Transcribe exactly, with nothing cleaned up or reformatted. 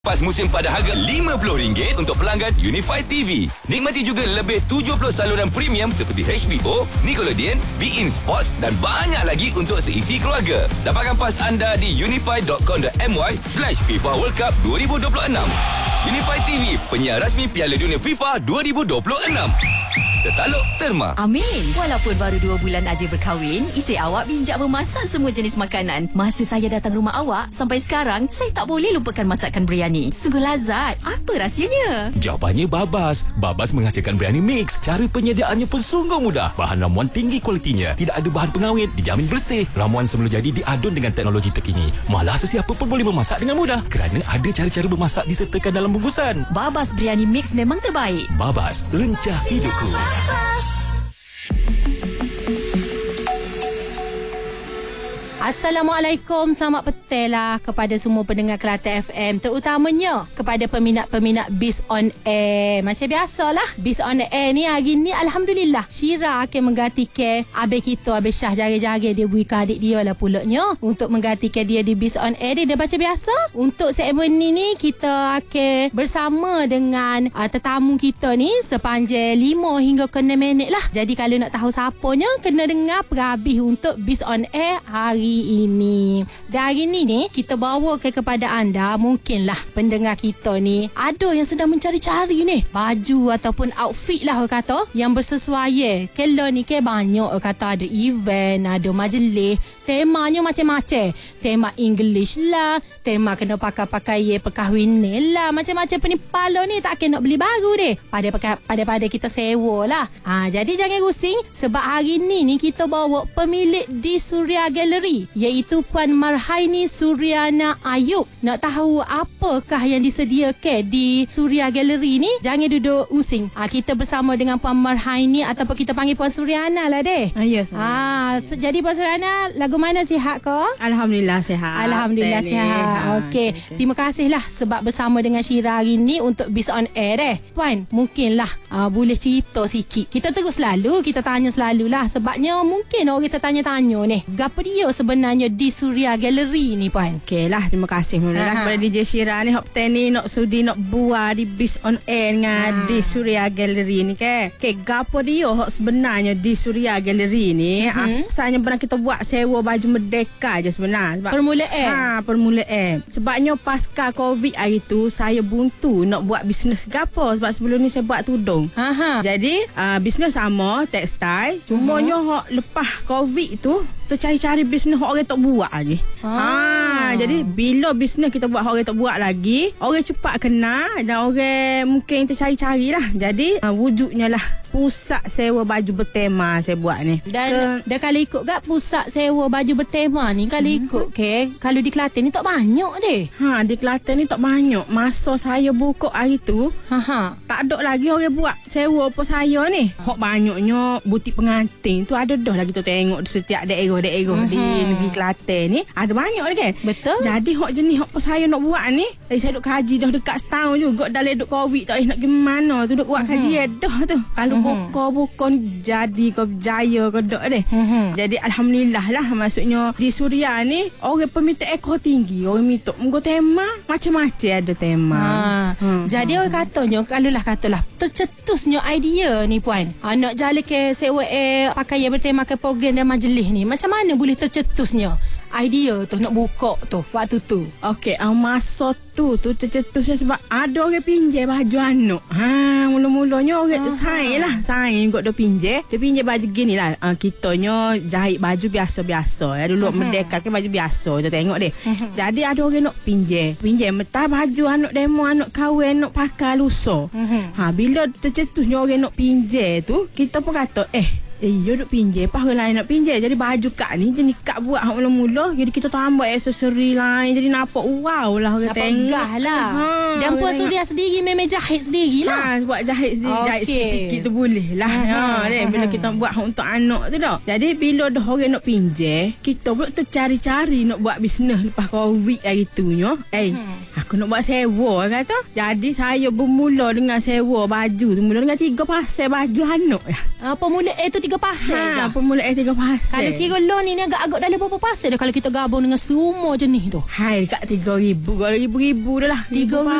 Pas musim pada harga lima puluh ringgit untuk pelanggan Unify T V. Nikmati juga lebih tujuh puluh saluran premium seperti H B O, Nickelodeon, beIN Sports dan banyak lagi untuk seisi keluarga. Dapatkan pas anda di unify dot com dot my slash FIFA World Cup dua ribu dua puluh enam. Unify T V, penyiar rasmi Piala Dunia FIFA dua ribu dua puluh enam. Tertaluk Terma. Amin. Walaupun baru dua bulan aja berkahwin, isteri awak bijak memasak semua jenis makanan. Masa saya datang rumah awak, sampai sekarang, saya tak boleh lupakan masakan biryani. Sungguh lazat. Apa rahsianya? Jawapannya Babas. Babas menghasilkan biryani mix. Cara penyediaannya pun sungguh mudah. Bahan ramuan tinggi kualitinya. Tidak ada bahan pengawet. Dijamin bersih. Ramuan sebelum jadi diadun dengan teknologi terkini. Malah sesiapa pun boleh memasak dengan mudah. Kerana ada cara-cara memasak disertakan dalam bungkusan. Babas biryani mix memang terbaik. Babas, lencah hidupku. Assalamualaikum, selamat petang lah kepada semua pendengar Kelate F M, terutamanya kepada peminat-peminat Biz on Air. Macam biasalah, Biz on Air ni hari ni Alhamdulillah Syira akan menggantikan Abang kita, Abang Syah jari-jari dia beri ke adik dia lah pulaknya untuk menggantikan dia di Biz on Air dia. Dan macam biasa, untuk segmen ni ni kita akan bersama dengan uh, tetamu kita ni sepanjang lima hingga ke enam minit lah. Jadi kalau nak tahu siapanya, kena dengar perhabis untuk Biz on Air hari ini. Dan hari ini ni kita bawa ke kepada anda, mungkinlah pendengar kita ni ada yang sedang mencari-cari ni baju ataupun outfit lah orang kata yang bersesuaian. Kalau ni ke banyak orang kata ada event, ada majlis, temanya macam-macam. Tema English lah, tema kena pakai pakaian perkahwinan lah, macam-macam penipalo ni tak kena beli baru deh. Pada-pada kita sewa lah. Ha, jadi jangan rusing sebab hari ni ni kita bawa pemilik di Suria Gallery, iaitu Puan Marhaini Suryana Ayub. Nak tahu apakah yang disediakan di Suria Gallery ni? Jangan duduk using. Ha, kita bersama dengan Puan Marhaini ataupun kita panggil Puan Suryana lah deh. Ah, yes. Ha, so, jadi Puan Suryana, lagu mana sihat ke? Alhamdulillah sihat. Alhamdulillah Tani. sihat. Ha, Okey. Okay. Terima kasihlah sebab bersama dengan Syira hari ni untuk Biz on Air deh. Puan, mungkinlah uh, boleh cerita sikit. Kita terus selalu, kita tanya selalulah sebabnya mungkin orang kita tanya-tanya ni. Gapo dia sebenarnya di Suria Gallery ni, Puan? Okey lah, terima kasih mula-mula kepada D J Syira ni hok tani nak sudi nak buat di Biz on Air dengan ha. di Suria Gallery ni ke. Okey, gapo dia hok sebenarnya di Suria Gallery ni, uh-huh. asalnya benar kita buat sewa baju merdeka je sebenarnya. Sebab permulaan. Ha, permulaan. Sebabnya pasca Covid hari tu saya buntu nak buat bisnes gapo sebab sebelum ni saya buat tudung. Aha. Jadi uh, bisnes sama, tekstil, cumanya uh-huh. hok lepas Covid tu tercari-cari bisnes orang tak buat lagi. Ah. Ha, jadi bila bisnes kita buat orang tak buat lagi, orang cepat kenal dan orang mungkin tercari-cari lah. Jadi uh, wujudnya lah pusat sewa baju bertema saya buat ni. Dan dah kalau ikut gak pusat sewa baju bertema ni, kalau hmm. ikut ke, kalau di Kelantan ni tak banyak deh. Ha, di Kelantan ni tak banyak. Masa saya buka hari tu, ha ha, tak ada lagi orang buat sewa apa saya ni. Hok banyaknya butik pengantin tu ada dah lagi tu tengok di setiap daerah-daerah uh-huh. di negeri Kelantan ni. Ada banyak ni kan? Betul. Jadi hok jenis hok apa saya nak buat ni, eh, saya duk kaji dah dekat setahun juga dalam duk Covid tak boleh nak pergi mana tu duk buat uh-huh. kajian dah tu. Kalau uh-huh. buka-buka jadi kau berjaya kau dok deh. Uh-huh. Jadi alhamdulillah lah, maksudnya di Suria ni orang peminta ekor tinggi, orang minta menggo tema macam-macam ada tema. Ha. Hmm. Jadi orang katanya kalau lah katalah tercetusnya idea ni, Puan. Ha, nak jalan ke sewa eh pakaian bertema ke program dan majlis ni, macam mana boleh tercetusnya idea tu nak buka tu waktu tu? Okey, uh, masa tu tu tercetusnya sebab ada orang pinjam baju anak. Ha, mula-mulanya orang uh-huh. saing lah, saing kot dia pinjam. Dia pinjam baju gini lah. Uh, kitanya jahit baju biasa-biasa. Ya dulu uh-huh. merdeka ke baju biasa. Kita tengok deh. Uh-huh. Jadi ada orang nak pinjam. Pinjam mentah baju anak demo, anak kahwin, nak pakai lusa. Uh-huh. Ha, bila tercetusnya orang nak pinjam tu, kita pun kata, eh Eh, you duk pinjam, apa orang lain nak pinjam. Jadi baju kak ni jenis kak buat mula-mula. Jadi kita tambah aksesori lain. Jadi nampak wow lah orang tengok. Nampak megah lah. Ha, Dan Puan Suria sendiri memang jahit sendirilah. Ha, buat jahit sendiri, Okey. jahit sikit-sikit tu boleh lah. Aha, Ha, deh, bila aha. kita buat untuk anak tu dah. Jadi bila dah orang nak pinjam, kita pula tercari-cari nak buat bisnes lepas Covid hari tu nyo. Eh, aku nak buat sewa kata. Jadi saya bermula dengan sewa baju tu, mula dengan tiga pasal baju anak. Apa mula A tu tiga pasal je. Ha, pemula tiga pasal. Kalau kira loan ni agak-agak dalam berapa pasal dah kalau kita gabung dengan semua jenis tu? Hai, dekat tiga ribu. Kalau ribu-ribu dah lah. Tiga